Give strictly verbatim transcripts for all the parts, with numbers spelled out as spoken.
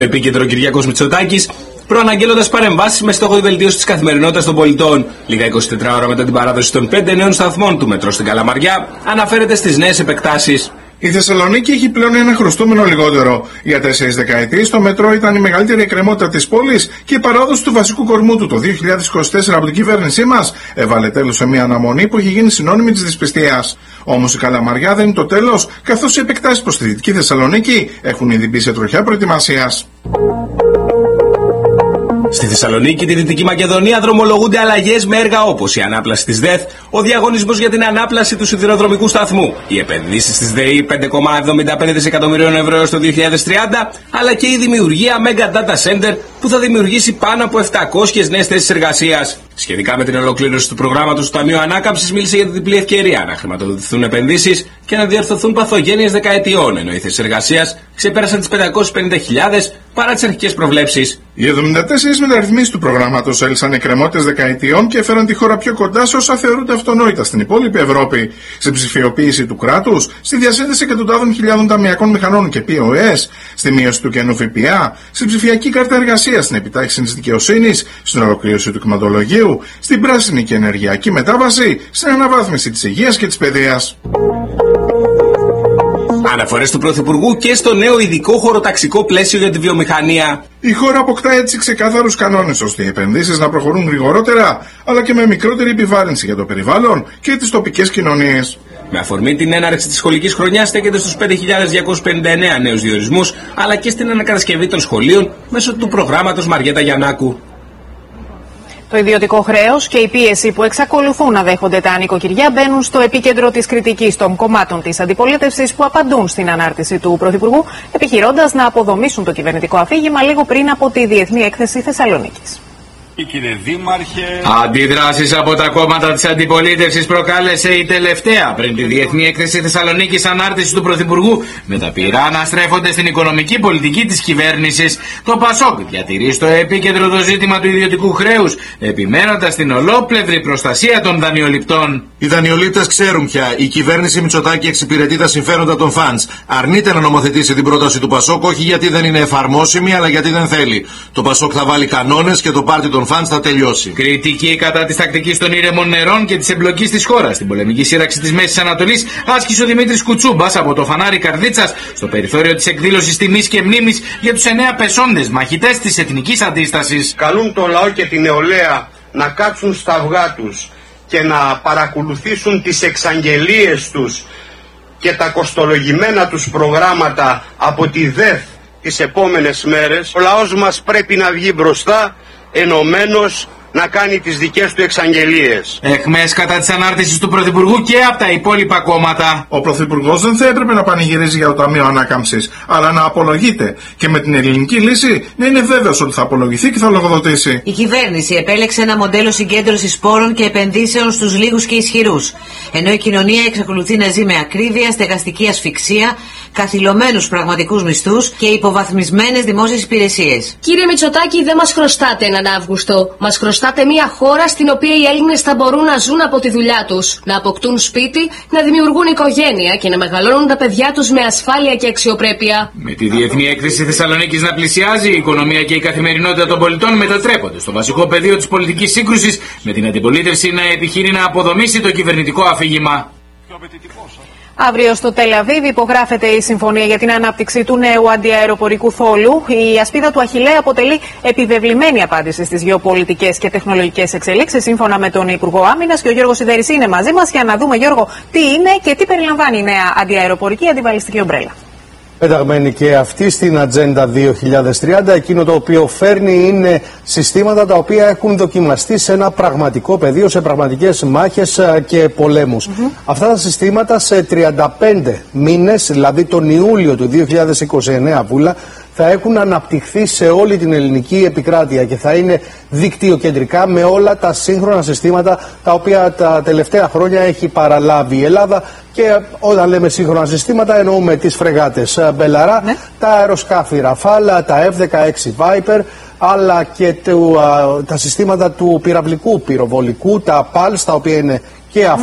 Επίκεντρο Κυριάκος Μητσοτάκης, προαναγγέλλοντας παρεμβάσεις με στόχο τη βελτίωση της καθημερινότητας των πολιτών. Λίγα είκοσι τέσσερις ώρα μετά την παράδοση των πέντε νέων σταθμών του μετρό στην Καλαμαριά, αναφέρεται στις νέες επεκτάσεις. Η Θεσσαλονίκη έχει πλέον ένα χρωστούμενο λιγότερο. Για τέσσερις δεκαετίες το μετρό ήταν η μεγαλύτερη εκκρεμότητα της πόλης και η παράδοση του βασικού κορμού του το δύο χιλιάδες είκοσι τέσσερα από την κυβέρνησή μας έβαλε τέλος σε μια αναμονή που έχει γίνει συνώνυμη της δυσπιστίας. Όμως η Καλαμαριά δεν είναι το τέλος, καθώς οι επεκτάσεις προς τη Δυτική Θεσσαλονίκη έχουν ήδη μπει σε τροχιά προετοιμασίας. Στη Θεσσαλονίκη, τη Δυτική Μακεδονία δρομολογούνται αλλαγές με έργα όπως η ανάπλαση της ΔΕΘ, ο διαγωνισμός για την ανάπλαση του σιδηροδρομικού σταθμού, οι επενδύσεις της ΔΕΗ πέντε κόμμα εβδομήντα πέντε δισεκατομμυρίων ευρώ έως το δύο χιλιάδες τριάντα, αλλά και η δημιουργία Mega Data Center που θα δημιουργήσει πάνω από επτακόσιες νέες θέσεις εργασίας. Σχετικά με την ολοκλήρωση του προγράμματος του Ταμείου Ανάκαμψης, μίλησε για την διπλή ευκαιρία να χρηματοδοτηθούν επενδύσεις και να διορθωθούν παθογένειες δεκαετιών, ενώ οι θέσεις εργασίας ξεπέρασαν τις πεντακόσιες πενήντα χιλιάδες παρά τις αρχικές προβλέψεις. Οι εβδομήντα τέσσερις μεταρρυθμίσεις του προγράμματος έλυσαν εκκρεμότητες δεκαετιών και έφεραν τη χώρα πιο κοντά σε όσα θεωρούνται αυτονόητα στην υπόλοιπη Ευρώπη. Στην ψηφιοποίηση του κράτους, στη διασύνδεση εκατοντάδων χιλιάδων ταμειακών μηχανών και πι ο ες, στη μείωση του κενού ΦΠΑ, στην ψηφιακή κάρτα εργασίας, στην επιτάχυνση της δικαιοσύνης, στην ολοκλήρωση του κτηματολογίου, στην πράσινη και ενεργειακή μετάβαση, στην αναβάθμιση της υγείας και της παιδείας. Αναφορές του Πρωθυπουργού και στο νέο ειδικό χωροταξικό πλαίσιο για τη βιομηχανία. Η χώρα αποκτά έτσι ξεκάθαρους κανόνες ώστε οι επενδύσεις να προχωρούν γρηγορότερα, αλλά και με μικρότερη επιβάρυνση για το περιβάλλον και τις τοπικές κοινωνίες. Με αφορμή την έναρξη της σχολικής χρονιάς στέκεται στους πέντε χιλιάδες διακόσιους πενήντα εννέα νέους διορισμούς, αλλά και στην ανακατασκευή των σχολείων μέσω του προγράμματος Μαριέτα Γιαννάκου. Το ιδιωτικό χρέος και η πίεση που εξακολουθούν να δέχονται τα νοικοκυριά μπαίνουν στο επίκεντρο της κριτικής των κομμάτων της αντιπολίτευσης που απαντούν στην ανάρτηση του Πρωθυπουργού, επιχειρώντας να αποδομήσουν το κυβερνητικό αφήγημα λίγο πριν από τη Διεθνή Έκθεση Θεσσαλονίκης. Κύριε Δήμαρχε. Αντιδράσεις από τα κόμματα της αντιπολίτευσης προκάλεσε η τελευταία πριν τη Διεθνή Έκθεση Θεσσαλονίκης ανάρτηση του Πρωθυπουργού, με τα πειρά να στρέφονται στην οικονομική πολιτική της κυβέρνησης. Το ΠΑΣΟΚ διατηρεί στο επίκεντρο το ζήτημα του ιδιωτικού χρέους, επιμένοντας την ολόπλευρη προστασία των δανειοληπτών. Οι δανειολήπτες ξέρουν πια. Η κυβέρνηση Μητσοτάκη εξυπηρετεί τα συμφέροντα των φαντς. Αρνείται να νομοθετήσει την πρόταση του ΠΑΣΟΚ, όχι γιατί δεν είναι εφαρμόσιμη, αλλά γιατί δεν θέλει. Το ΠΑΣΟΚ θα βάλει κανόνες και το πάρτι των φαντς θα τελειώσει. Κριτική κατά της τακτικής των ήρεμων νερών και της εμπλοκής της χώρας στην πολεμική σύραξη της Μέσης Ανατολής άσκησε ο Δημήτρης Κουτσούμπας από το φανάρι Καρδίτσας στο περιθώριο της εκδήλωσης τιμής και μνήμης για τους εννέα πεσόντες μαχητές της εθνικής αντίστασης. Καλούν το λαό και την νεολαία να κάτσουν στα αυγά τους και να παρακολουθήσουν τις εξαγγελίες τους και τα κοστολογημένα τους προγράμματα από τη ΔΕΘ τις επόμενες μέρες. Ο λαός μας πρέπει να βγει μπροστά ενωμένος, να κάνει τις δικές του εξαγγελίες. Εχμές κατά της ανάρτησης του Πρωθυπουργού και από τα υπόλοιπα κόμματα. Ο Πρωθυπουργός δεν θα έπρεπε να πανηγυρίζει για το Ταμείο Ανάκαμψης, αλλά να απολογείται και με την ελληνική λύση να είναι βέβαιος ότι θα απολογηθεί και θα λογοδοτήσει. Η κυβέρνηση επέλεξε ένα μοντέλο συγκέντρωσης πόρων και επενδύσεων στους λίγους και ισχυρούς, ενώ η κοινωνία εξακολουθεί να ζει με ακρίβεια, στεγαστική ασφυξία, καθυλωμένους πραγματικούς μισθούς και υποβαθμισμένες δημόσιες υπηρεσίες. Κύριε Μητσοτάκη, δεν μας χρωστάτε έναν Αύγουστο. Μας χρωστάτε μια χώρα στην οποία οι Έλληνες θα μπορούν να ζουν από τη δουλειά τους, να αποκτούν σπίτι, να δημιουργούν οικογένεια και να μεγαλώνουν τα παιδιά τους με ασφάλεια και αξιοπρέπεια. Με τη Διεθνή Έκθεση Θεσσαλονίκης να πλησιάζει, η οικονομία και η καθημερινότητα των πολιτών μετατρέπονται στο βασικό πεδίο της πολιτικής σύγκρουσης, με την αντιπολίτευση να επιχειρεί να αποδομήσει το κυβερνητικό αφήγημα. Αύριο στο Τελ Αβίβ υπογράφεται η συμφωνία για την ανάπτυξη του νέου αντιαεροπορικού θόλου. Η ασπίδα του Αχιλλέα αποτελεί επιβεβλημένη απάντηση στις γεωπολιτικές και τεχνολογικές εξελίξεις, σύμφωνα με τον Υπουργό Άμυνας. Και ο Γιώργος Σιδέρης είναι μαζί μας για να δούμε, Γιώργο, τι είναι και τι περιλαμβάνει η νέα αντιαεροπορική αντιβαλιστική ομπρέλα. Πεταγμένη και αυτή στην Ατζέντα δύο χιλιάδες τριάντα, εκείνο το οποίο φέρνει είναι συστήματα τα οποία έχουν δοκιμαστεί σε ένα πραγματικό πεδίο, σε πραγματικές μάχες και πολέμους. Mm-hmm. Αυτά τα συστήματα σε τριάντα πέντε μήνες, δηλαδή τον Ιούλιο του δύο χιλιάδες είκοσι εννέα, Βούλα, θα έχουν αναπτυχθεί σε όλη την ελληνική επικράτεια και θα είναι δικτυοκεντρικά με όλα τα σύγχρονα συστήματα τα οποία τα τελευταία χρόνια έχει παραλάβει η Ελλάδα. Και όταν λέμε σύγχρονα συστήματα εννοούμε τις φρεγάτες Μπελαρά, ναι. τα αεροσκάφη Ραφάλα, τα εφ δεκαέξι Viper, αλλά και του, α, τα συστήματα του πυραυλικού πυροβολικού, τα πάλς, τα οποία είναι και αυτά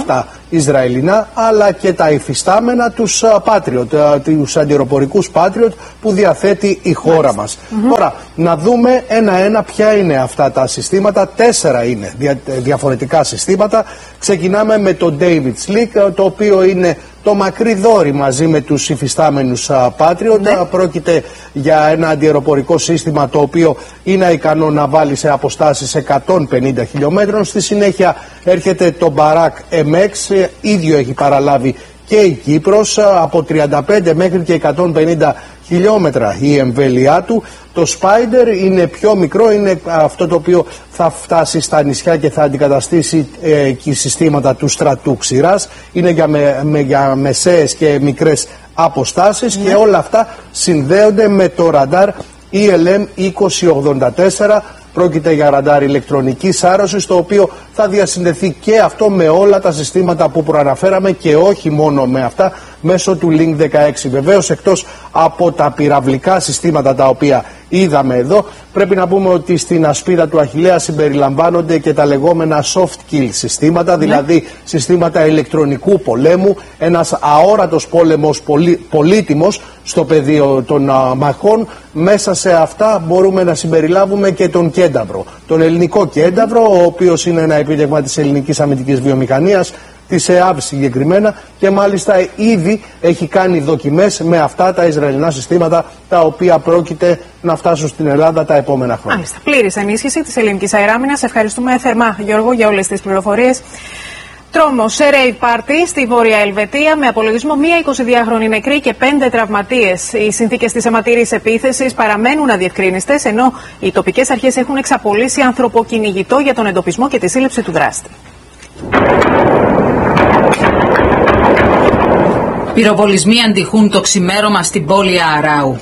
Ισραηλινά, αλλά και τα υφιστάμενα τους Patriot, τους αντιεροπορικούς Patriot που διαθέτει η χώρα μας. Mm-hmm. Τώρα, να δούμε ένα-ένα ποια είναι αυτά τα συστήματα. Τέσσερα είναι δια, διαφορετικά συστήματα. Ξεκινάμε με το David's Leak, το οποίο είναι το μακρύ δόρυ μαζί με τους υφιστάμενους Patriot. Ναι. Πρόκειται για ένα αντιεροπορικό σύστημα το οποίο είναι ικανό να βάλει σε αποστάσεις εκατόν πενήντα χιλιόμετρων. Στη συνέχεια έρχεται το Barak εμ εξ, ίδιο έχει παραλάβει και η Κύπρος, από τριάντα πέντε μέχρι και εκατόν πενήντα χιλιόμετρα η εμβέλειά του. Το Spider είναι πιο μικρό, είναι αυτό το οποίο θα φτάσει στα νησιά και θα αντικαταστήσει ε, και συστήματα του στρατού ξηράς. Είναι για, με, με, για μεσαίες και μικρές αποστάσεις, mm. και όλα αυτά συνδέονται με το ραντάρ ι ελ εμ είκοσι ογδόντα τέσσερα. Πρόκειται για ραντάρ ηλεκτρονικής άρρωσης, το οποίο θα διασυνδεθεί και αυτό με όλα τα συστήματα που προαναφέραμε και όχι μόνο με αυτά μέσω του Link δεκαέξι. Βεβαίως, εκτός από τα πυραυλικά συστήματα τα οποία είδαμε εδώ, πρέπει να πούμε ότι στην ασπίδα του Αχιλλέα συμπεριλαμβάνονται και τα λεγόμενα soft kill συστήματα, ναι. δηλαδή συστήματα ηλεκτρονικού πολέμου, ένας αόρατος πόλεμος πολύ, πολύτιμος στο πεδίο των α, μαχών. Μέσα σε αυτά μπορούμε να συμπεριλάβουμε και τον Κένταυρο, τον ελληνικό Κένταυρο, ο οποίος είναι ένα επίτευγμα της ελληνικής αμυντικής βιομηχανίας, της ΕΑΒ συγκεκριμένα, και μάλιστα ήδη έχει κάνει δοκιμές με αυτά τα Ισραηλινά συστήματα, τα οποία πρόκειται να φτάσουν στην Ελλάδα τα επόμενα χρόνια. Μάλιστα. Πλήρης ενίσχυση της ελληνικής αεράμινας. Ευχαριστούμε θερμά, Γιώργο, για όλες τις πληροφορίες. Τρόμος σε rave party στη Βόρεια Ελβετία, με απολογισμό μία εικοσιδυάχρονη νεκρή και πέντε τραυματίες. Οι συνθήκες της αιματηρής επίθεσης παραμένουν αδιευκρίνιστες, ενώ οι τοπικές αρχές έχουν εξαπολύσει ανθρωποκυνηγητό για τον εντοπισμό και τη σύλληψη του δράστη. Πυροβολισμοί αντιχούν το ξημέρωμα στην πόλη Αράου.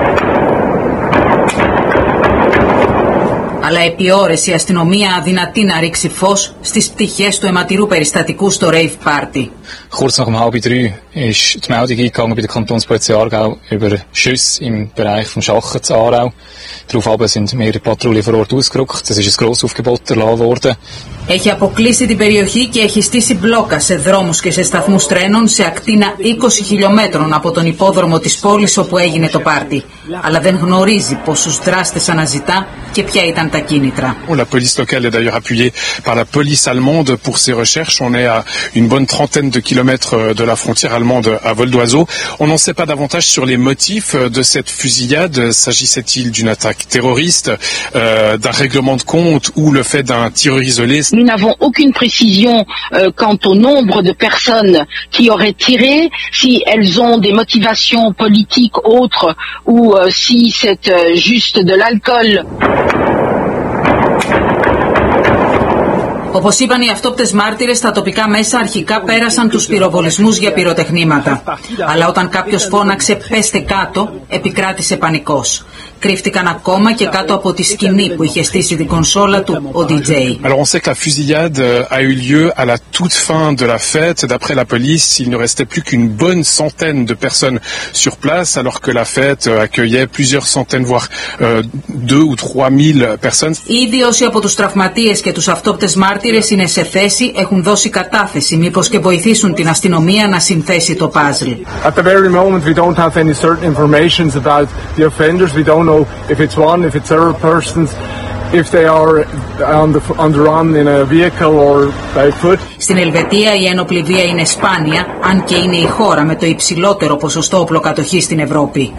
Αλλά επί ώρες η αστυνομία αδυνατεί να ρίξει φως στις πτυχές του αιματηρού περιστατικού στο rave party. Kurz nach um halb drei ist die Meldung eingegangen bei der Kantonspolizei Aargau über Schüsse im Bereich vom Schachen zu Aarau. Daraufhin sind mehrere Patrouillen vor Ort ausgerückt. Es ist ein Grossaufgebot erlassen worden. Έχει αποκλείσει την περιοχή και έχει στήσει μπλόκα σε δρόμους και σε σταθμούς τρένων σε ακτίνα είκοσι χιλιόμετρων από τον υπόδρομο της πόλης όπου έγινε το πάρτι. Αλλά δεν γνωρίζει πόσους δράστες αναζητά και ποια ήταν τα κίνητρα. La police locale est d'ailleurs appuyée par la police allemande pour ses recherches. On est à une bonne trentaine de kilomètres de la frontière allemande à vol d'oiseau. On n'en sait pas davantage sur les motifs de cette fusillade. S'agissait-il d'une attaque terroriste, euh, d'un règlement de compte ou le fait d'un tireur isolé? Nous n'avons aucune précision euh, quant au nombre de personnes qui auraient tiré, si elles ont des motivations politiques autres ou euh, si c'est euh, juste de l'alcool. Όπως είπαν οι αυτόπτες μάρτυρες, στα τοπικά μέσα αρχικά πέρασαν τους πυροβολισμούς για πυροτεχνήματα. Αλλά όταν κάποιος φώναξε «πέστε κάτω», επικράτησε πανικός. Κρύφτηκαν ακόμα και κάτω από τη σκηνή που είχε στήσει την κονσόλα του ο ντι τζέι. Alors on sait que la fusillade a eu lieu à la toute fin de la fête. D'après la police, il ne restait plus qu'une bonne centaine de personnes sur place, alors que la fête accueillait plusieurs centaines, voire euh, deux ou trois mille personnes. Ήδη όσοι από τους τραυματίες και τους αυτόπτες μάρτυρες είναι σε θέση, έχουν δώσει κατάθεση, μήπως και βοηθήσουν την αστυνομία να συνθέσει το παζλ. At the very moment we don't have any certain information about the offenders. We don't know if it's one, if it's several persons, if they are on the, on the run in a vehicle or by foot. Στην Ελβετία η ένοπλη βία είναι σπάνια, αν και είναι η χώρα με το υψηλότερο ποσοστό οπλοκατοχής στην Ευρώπη.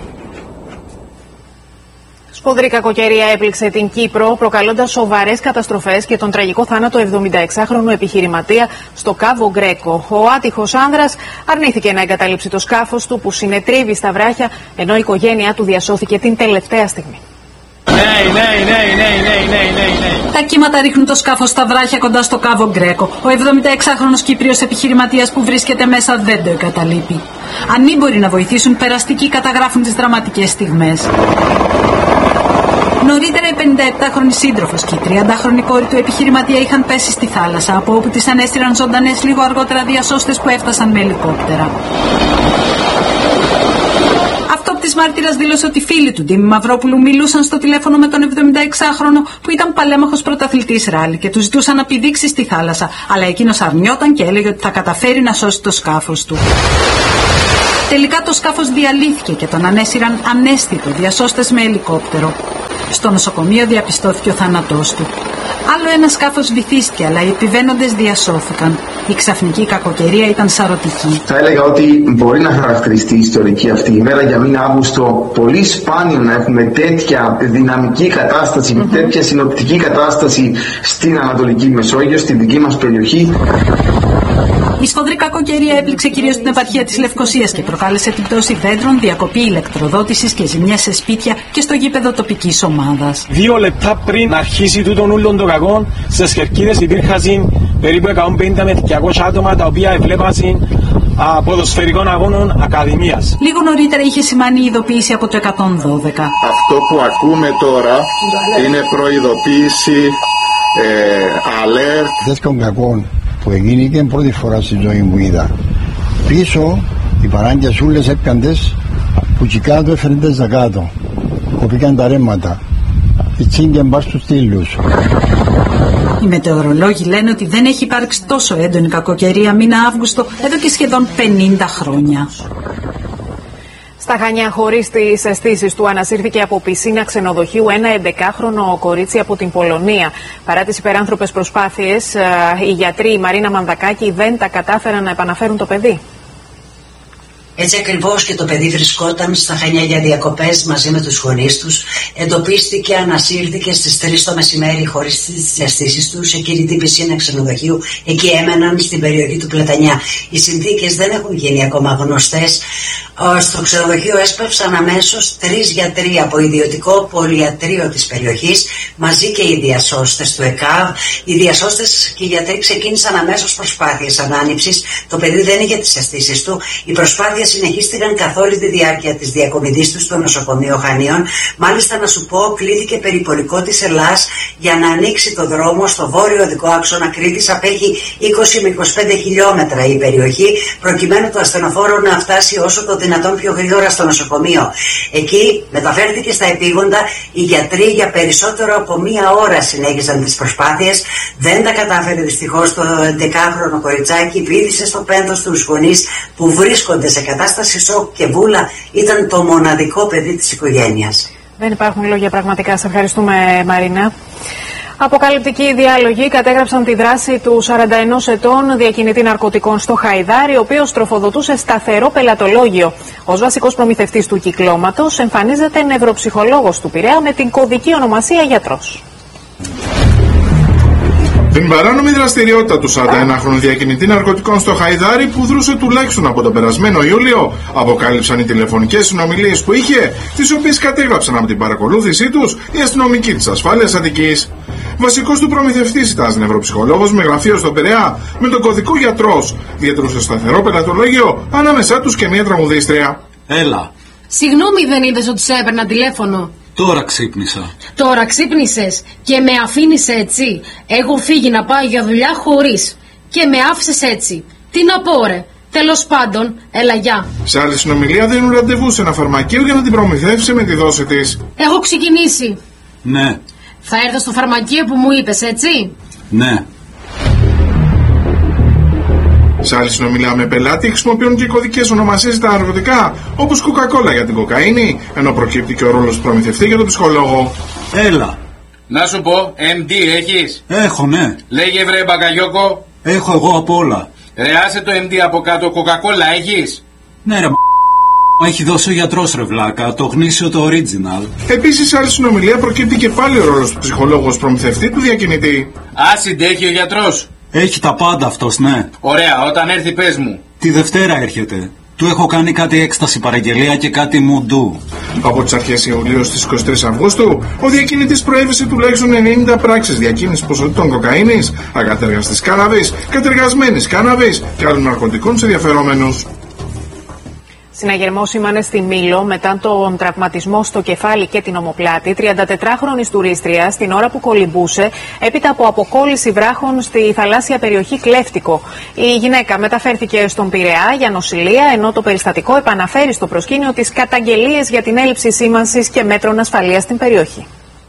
Σποδρή κακοκαιρία έπληξε την Κύπρο, προκαλώντας σοβαρές καταστροφές και τον τραγικό θάνατο εβδομηνταεξάχρονου επιχειρηματία στο Κάβο Γκρέκο. Ο άτυχος άνδρας αρνήθηκε να εγκαταλείψει το σκάφος του που συνετρίβει στα βράχια, ενώ η οικογένειά του διασώθηκε την τελευταία στιγμή. Ναι, ναι, ναι, ναι, ναι, ναι, ναι. Τα κύματα ρίχνουν το σκάφος στα βράχια κοντά στο Κάβο Γκρέκο. Ο εβδομηνταεξάχρονος Κύπριος επιχειρηματίας που βρίσκεται μέσα δεν το εγκαταλείπει. Αν μην μπορεί να βοηθήσουν, περαστικοί καταγράφουν τις δραματικές στιγμές. Νωρίτερα η πενηνταεπτάχρονη σύντροφος και η τριαντάχρονη κόρη του επιχειρηματία είχαν πέσει στη θάλασσα, από όπου τις ανέστηραν ζωντανές λίγο αργότερα διασώστες που έφτασαν με ελικόπτερα. Αυτό Υπόπτης μάρτυρας δήλωσε ότι οι φίλοι του Ντίμη Μαυρόπουλου μιλούσαν στο τηλέφωνο με τον εβδομηνταεξάχρονο που ήταν παλέμαχος πρωταθλητής ράλι και του ζητούσαν να πηδήξει στη θάλασσα, αλλά εκείνος αρνιόταν και έλεγε ότι θα καταφέρει να σώσει το σκάφος του. Τελικά το σκάφος διαλύθηκε και τον ανέσυραν ανέστητο διασώστες με ελικόπτερο. Στο νοσοκομείο διαπιστώθηκε ο θάνατός του. Άλλο ένα σκάφος βυθίστηκε, αλλά οι επιβαίνοντες διασώθηκαν. Η ξαφνική κακοκαιρία ήταν σαρωτική. Θα έλεγα ότι μπορεί να χαρακτηριστεί η ιστορική αυτή ημέρα για μήνα Αύγουστο. Πολύ σπάνιο να έχουμε τέτοια δυναμική κατάσταση, mm-hmm. τέτοια συνοπτική κατάσταση στην Ανατολική Μεσόγειο, στην δική μας περιοχή. Η σφοδρή κακοκαιρία έπληξε κυρίως την επαρχία της Λευκωσίας και προκάλεσε την πτώση δέντρων, διακοπή ηλεκτροδότησης και ζημιές σε σπίτια και στο γήπεδο τοπικής ομάδας. Δύο λεπτά πριν αρχίσει τούτον ούλον το κακό, στις Κερκίδες υπήρχαν περίπου εκατόν πενήντα με διακόσια άτομα τα οποία εβλέπαν ποδοσφαιρικών αγώνων Ακαδημίας. Λίγο νωρίτερα είχε σημάνει η ειδοποίηση από το εκατόν δώδεκα. Αυτό που ακούμε τώρα είναι προειδοποίηση, ε, alert. Χθες τον κακό που έγινε πρώτη φορά στη ζωή μου είδα. Πίσω οι παράγκες ούλες έπιαντες που και κάτω έφερνες τα κάτω. Κοπήκαν τα ρέματα. Οι τσίγκεν πας στους στήλους. Οι μετεωρολόγοι λένε ότι δεν έχει υπάρξει τόσο έντονη κακοκαιρία μήνα Αύγουστο εδώ και σχεδόν πενήντα χρόνια. Στα Χανιά, χωρίς τις αισθήσεις του, ανασύρθηκε από πισίνα ξενοδοχείου ένα έντεκάχρονο κορίτσι από την Πολωνία. Παρά τις υπεράνθρωπες προσπάθειες, οι γιατροί, η Μαρίνα Μανδακάκη, δεν τα κατάφεραν να επαναφέρουν το παιδί. Έτσι ακριβώς και το παιδί βρισκόταν στα Χανιά για διακοπές μαζί με τους γονείς τους. Εντοπίστηκε, ανασύρθηκε στις τρεις το μεσημέρι χωρίς τις αισθήσεις του σε εκείνη την πισίνα ξενοδοχείου. Εκεί έμεναν στην περιοχή του Πλατανιά. Οι συνθήκες δεν έχουν γίνει ακόμα γνωστές. Στο ξενοδοχείο έσπευσαν αμέσως τρεις γιατροί από ιδιωτικό πολυιατρείο της περιοχής, μαζί και οι διασώστες του ΕΚΑΒ. Οι διασώστες και οι γιατροί ξεκίνησαν αμέσως προσπάθειες ανάνυψης. Το παιδί δεν είχε τις αισθήσεις του. Οι προσπάθειες συνεχίστηκαν καθ' όλη τη διάρκεια της διακομιδής του στο νοσοκομείο Χανίων. Μάλιστα, να σου πω, κλήθηκε περιπολικό της Ελλάς για να ανοίξει το δρόμο στο βόρειο οδικό άξονα Κρήτης. Απέχει είκοσι με είκοσι πέντε χιλιόμετρα η περιοχή, προκειμένου το ασθενοφόρο να φτάσει όσο το δυνατόν πιο γρήγορα στο νοσοκομείο. Εκεί μεταφέρθηκε στα επίγοντα. Οι γιατροί για περισσότερο από μία ώρα συνέχιζαν τις προσπάθειες. Δεν τα κατάφερε δυστυχώς το έντεκάχρονο κοριτσάκι. Πήδησε στο πένθος τους γονείς που βρίσκονται σε κατάσταση σοκ και βούλα. Ήταν το μοναδικό παιδί της οικογένειας. Δεν υπάρχουν λόγια πραγματικά. Σε ευχαριστούμε, Μαρίνα. Αποκαλυπτικοί διάλογοι κατέγραψαν τη δράση του σαράντα ενός ετών διακινητή ναρκωτικών στο Χαϊδάρι, ο οποίος τροφοδοτούσε σταθερό πελατολόγιο. Ως βασικός προμηθευτής του κυκλώματος εμφανίζεται νευροψυχολόγος του Πειραιά με την κωδική ονομασία γιατρός. Την παράνομη δραστηριότητα του σαρανταενάχρονου διακινητή ναρκωτικών στο Χαϊδάρι, που δρούσε τουλάχιστον από τον περασμένο Ιούλιο, αποκάλυψαν οι τηλεφωνικές συνομιλίες που είχε, τις οποίες κατέγραψαν από την παρακολούθησή τους οι αστυνομικοί της ασφάλειας Αττικής. Βασικός του προμηθευτής ήταν νευροψυχολόγος με γραφείο στον Πειραιά, με τον κωδικό γιατρός. Διατρούσε σταθερό πελατολόγιο, ανάμεσά τους και μια τραγουδίστρια. Έλα. Συγγνώμη, δεν είδες ότι σε έπαιρνα τηλέφωνο? Τώρα ξύπνησα. Τώρα ξύπνησες και με αφήνεις έτσι? Έχω φύγει να πάω για δουλειά χωρίς και με άφησες έτσι. Τι να πω, ρε? Τέλος πάντων, έλα, γεια. Σε άλλη συνομιλία δίνουν ραντεβού σε ένα φαρμακείο για να την προμηθεύσει με τη δόση της. Έχω ξεκινήσει. Ναι. Θα έρθω στο φαρμακείο που μου είπες, έτσι? Ναι. Σε άλλη συνομιλία με πελάτη χρησιμοποιούν και κωδικές ονομασίες στα ναρκωτικά, όπως Coca-Cola για την κοκαίνη, ενώ προκύπτει και ο ρόλος του προμηθευτή για τον ψυχολόγο. Έλα. Να σου πω, εμ ντι έχεις? Έχω, ναι. Λέγε βρε μπακαγιόκο. Έχω εγώ απ' όλα. Ρε άσε το εμ ντι από κάτω, Coca-Cola έχεις? Ναι ρε μ***, έχει δώσει ο γιατρός ρε βλάκα, το γνήσιο το original. Επίσης σε άλλη συνομιλία προκύπτει και πάλι ο ρόλος του ψυχολόγου ως προμηθευτή του διακινητή. Α, συντέχει ο γιατρός. Έχει τα πάντα αυτός, ναι. Ωραία, όταν έρθει πες μου. Τη Δευτέρα έρχεται. Του έχω κάνει κάτι έκσταση παραγγελία και κάτι μουντού. Από τις αρχές Ιουλίου στις είκοσι τρεις Αυγούστου, ο διακινητής προέβησε τουλάχιστον ενενήντα πράξεις διακίνησης ποσοτήτων κοκαίνης, ακατέργαστης κάναβης, κατεργασμένης κάναβης και άλλων ναρκωτικών σε ενδιαφερόμενους. Συναγερμό σήμανε στη Μήλο μετά τον τραυματισμό στο κεφάλι και την ομοπλάτη τριαντατετράχρονης τουρίστριας την ώρα που κολυμπούσε έπειτα από αποκόλληση βράχων στη θαλάσσια περιοχή Κλέφτικο. Η γυναίκα μεταφέρθηκε στον Πειραιά για νοσηλεία, ενώ το περιστατικό επαναφέρει στο προσκήνιο τις καταγγελίες για την έλλειψη σήμανσης και μέτρων ασφαλείας στην περιοχή.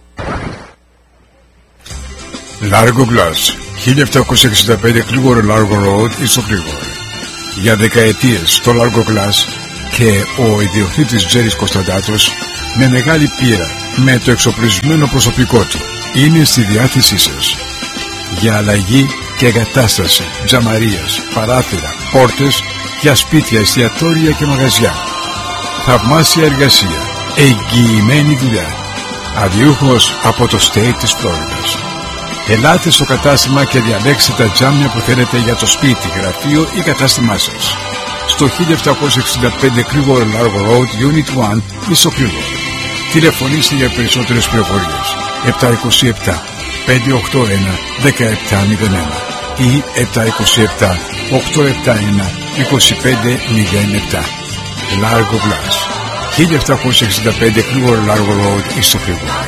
Largo Glass, χίλια επτακόσια εξήντα πέντε Clipboard Largo Road, στο Clipboard. Για δεκαετίες το Largo Glass και ο ιδιοκτήτης Τζέρις Κωνσταντάτος, με μεγάλη πείρα, με το εξοπλισμένο προσωπικό του, είναι στη διάθεσή σας. Για αλλαγή και εγκατάσταση τζαμαρίας, παράθυρα, πόρτες για σπίτια, εστιατόρια και μαγαζιά. Θαυμάσια εργασία, εγγυημένη δουλειά. Αδιούχος από το state της Φλόριδας. Ελάτε στο κατάστημα και διαλέξτε τα τζάμια που θέλετε για το σπίτι, γραφείο ή κατάστημά σας. Στο χίλια επτακόσια εξήντα πέντε Clipboard Largo Road, Unit ένα, στο Clipboard. Τηλεφωνήστε για περισσότερες πληροφορίες επτά είκοσι επτά πεντακόσια ογδόντα ένα δεκαεπτά μηδέν ένα ή επτά είκοσι επτά οκτακόσια εβδομήντα ένα είκοσι πέντε μηδέν επτά. Largo Glass, χίλια επτακόσια εξήντα πέντε Clipboard Largo Road, στο Clipboard.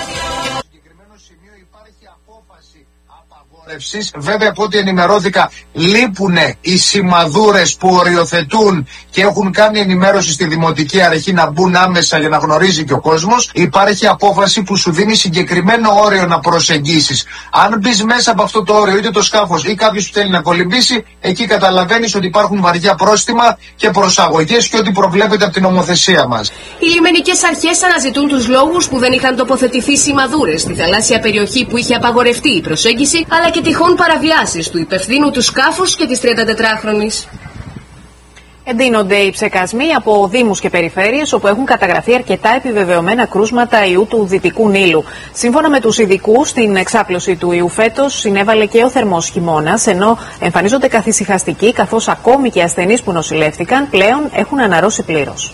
Βέβαια, από ό,τι ενημερώθηκα, λείπουν οι σημαδούρες που οριοθετούν και έχουν κάνει ενημέρωση στη Δημοτική Αρχή να μπουν άμεσα για να γνωρίζει και ο κόσμος. Υπάρχει απόφαση που σου δίνει συγκεκριμένο όριο να προσεγγίσεις. Αν μπεις μέσα από αυτό το όριο, είτε το σκάφος ή κάποιος που θέλει να κολυμπήσει, εκεί καταλαβαίνεις ότι υπάρχουν βαριά πρόστιμα και προσαγωγές και ό,τι προβλέπεται από την νομοθεσία μας. Οι λιμενικές αρχές αναζητούν τους λόγους που δεν είχαν τοποθετηθεί σημαδούρες στη θαλάσσια περιοχή που είχε απαγορευτεί η προσέγγιση, αλλά και τυχόν παραβιάσεις του υπευθύνου του σκάφους και της τριαντατετράχρονης. Εντείνονται οι ψεκασμοί από δήμους και περιφέρειες όπου έχουν καταγραφεί αρκετά επιβεβαιωμένα κρούσματα ιού του Δυτικού Νείλου. Σύμφωνα με τους ειδικούς, στην εξάπλωση του ιού φέτος συνέβαλε και ο θερμός χειμώνας, ενώ εμφανίζονται καθησυχαστικοί, καθώς ακόμη και ασθενείς που νοσηλεύτηκαν πλέον έχουν αναρρώσει πλήρως.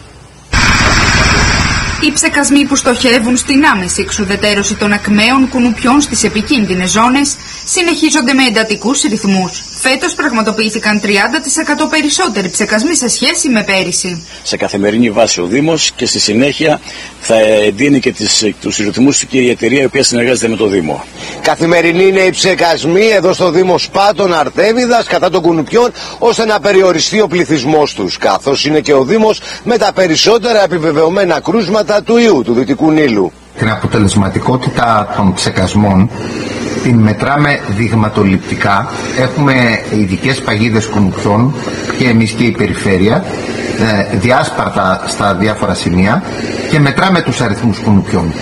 Οι ψεκασμοί που στοχεύουν στην άμεση εξουδετερώση των ακμαίων κουνουπιών στις επικίνδυνες ζώνες συνεχίζονται με εντατικούς ρυθμούς. Φέτος πραγματοποιήθηκαν τριάντα τοις εκατό περισσότεροι ψεκασμοί σε σχέση με πέρυσι. Σε καθημερινή βάση ο Δήμος και στη συνέχεια θα εντείνει και τις, τους ρυθμούς και η εταιρεία η οποία συνεργάζεται με το Δήμο. Καθημερινή είναι οι ψεκασμοί εδώ στο Δήμο Σπάτων Αρτέμιδας κατά των κουνουπιών, ώστε να περιοριστεί ο πληθυσμός τους, καθώς είναι και ο Δήμος με τα περισσότερα επιβεβαιωμένα κρούσματα του ιού του Δυτικού Νείλου. Την αποτελεσματικότητα των ψεκασμών την μετράμε δειγματοληπτικά. Έχουμε ειδικές παγίδες κουνουπιών και εμείς και η περιφέρεια, ε, διάσπαρτα στα διάφορα σημεία, και μετράμε τους αριθμούς κουνουπιών.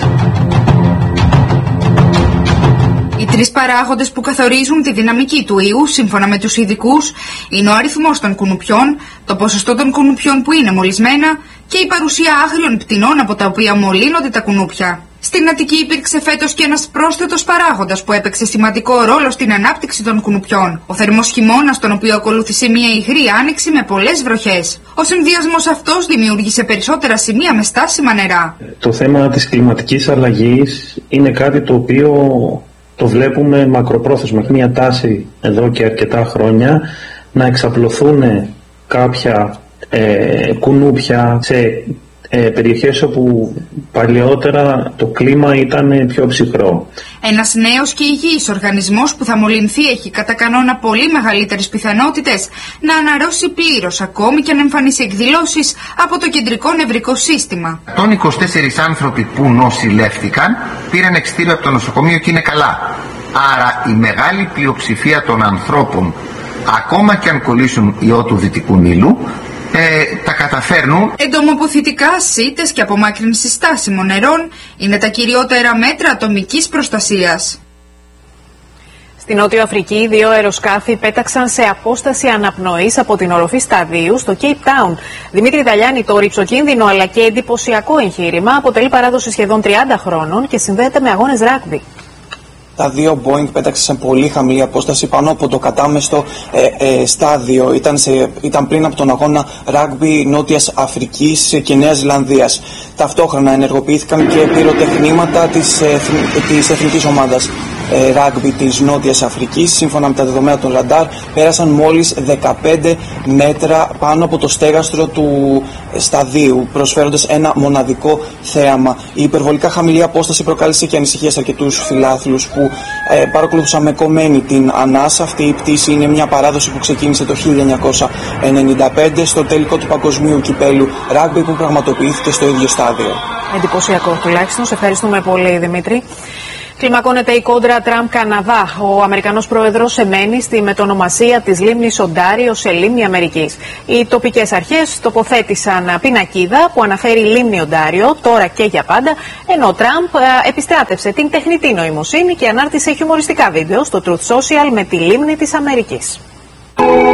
Οι τρεις παράγοντες που καθορίζουν τη δυναμική του ιού, σύμφωνα με τους ειδικούς, είναι ο αριθμός των κουνουπιών, το ποσοστό των κουνουπιών που είναι μολυσμένα και η παρουσία άγριων πτηνών από τα οποία μολύνονται τα κουνούπια. Στην Αττική υπήρξε φέτος και ένας πρόσθετος παράγοντας που έπαιξε σημαντικό ρόλο στην ανάπτυξη των κουνουπιών. Ο θερμός χειμώνας, τον οποίο ακολούθησε μια υγρή άνοιξη με πολλές βροχές. Ο συνδυασμός αυτός δημιούργησε περισσότερα σημεία με στάσιμα νερά. Το θέμα της κλιματικής αλλαγής είναι κάτι το οποίο το βλέπουμε μακροπρόθεσμα. Έχει μια τάση εδώ και αρκετά χρόνια να εξαπλωθούν κάποια ε, κουνούπια σε ε, περιοχές όπου παλαιότερα το κλίμα ήταν πιο ψυχρό. Ένας νέος και υγιής οργανισμός που θα μολυνθεί έχει κατά κανόνα πολύ μεγαλύτερες πιθανότητες να αναρρώσει πλήρως, ακόμη και να εμφανίσει εκδηλώσεις από το κεντρικό νευρικό σύστημα. εκατόν είκοσι τέσσερις άνθρωποι που νοσηλεύτηκαν πήραν εξιτήριο από το νοσοκομείο και είναι καλά. Άρα η μεγάλη πλειοψηφία των ανθρώπων, ακόμα και αν κολλήσουν ιό του Δυτικού Νείλου, ε, τα καταφέρνουν. Εντομοποθητικά, σίτες και απομάκρυνση στάσιμων νερών είναι τα κυριότερα μέτρα ατομικής προστασίας. Στην Νότιο Αφρική, δύο αεροσκάφη πέταξαν σε απόσταση αναπνοής από την οροφή σταδίου στο Cape Town. Δημήτρη Ταλιάνη, το ρηψοκίνδυνο αλλά και εντυπωσιακό εγχείρημα αποτελεί παράδοση σχεδόν τριάντα χρόνων και συνδέεται με αγώνες ράγμπι. Τα δύο Boeing πέταξαν σε πολύ χαμηλή απόσταση πάνω από το κατάμεστο ε, ε, στάδιο. Ήταν, σε, ήταν πριν από τον αγώνα ράγμπι Νότιας Αφρικής και Νέας Ζηλανδίας. Ταυτόχρονα ενεργοποιήθηκαν και πυροτεχνήματα της, ε, της εθνικής ομάδας. ράγκμπι της Νότιας Αφρικής. Σύμφωνα με τα δεδομένα των ραντάρ, πέρασαν μόλις δεκαπέντε μέτρα πάνω από το στέγαστρο του σταδίου, προσφέροντας ένα μοναδικό θέαμα. Η υπερβολικά χαμηλή απόσταση προκάλεσε και ανησυχία σε αρκετούς φιλάθλους που ε, παρακολουθούσαν με κομμένη την ανάσα. Αυτή η πτήση είναι μια παράδοση που ξεκίνησε το χίλια εννιακόσια ενενήντα πέντε στο τελικό του παγκοσμίου κυπέλου ράγκμπι που πραγματοποιήθηκε στο ίδιο στάδιο. Εντυπωσιακό τουλάχιστον. Σε ευχαριστούμε πολύ, Δημήτρη. Κλιμακώνεται η κόντρα Τραμπ-Καναδά. Ο Αμερικανός πρόεδρος εμένει στη μετονομασία της λίμνης Οντάριο σε λίμνη Αμερικής. Οι τοπικές αρχές τοποθέτησαν πινακίδα που αναφέρει λίμνη Οντάριο τώρα και για πάντα, ενώ ο Τραμπ επιστράτευσε την τεχνητή νοημοσύνη και ανάρτησε χιουμοριστικά βίντεο στο Truth Social με τη λίμνη της Αμερικής.